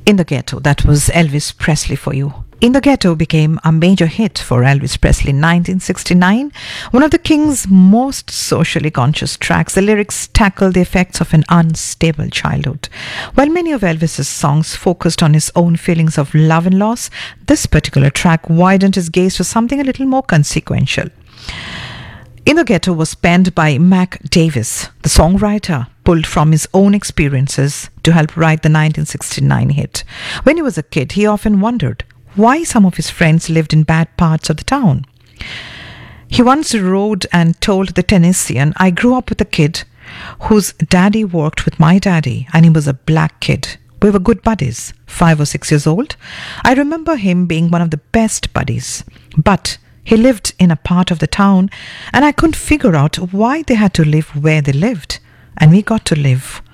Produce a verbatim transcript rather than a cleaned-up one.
In the Ghetto, that was Elvis Presley for you. In the Ghetto became a major hit for Elvis Presley in nineteen sixty-nine, one of the King's most socially conscious tracks. The lyrics tackle the effects of an unstable childhood. While many of Elvis's songs focused on his own feelings of love and loss, this particular track widened his gaze to something a little more consequential. In the Ghetto was penned by Mac Davis. The songwriter pulled from his own experiences to help write the nineteen sixty-nine hit. When he was a kid, he often wondered why some of his friends lived in bad parts of the town. He once wrote and told the Tennessean, "I grew up with a kid whose daddy worked with my daddy, and he was a black kid. We were good buddies, five or six years old. I remember him being one of the best buddies. But he lived in a part of the town, and I couldn't figure out why they had to live where they lived. And we got to live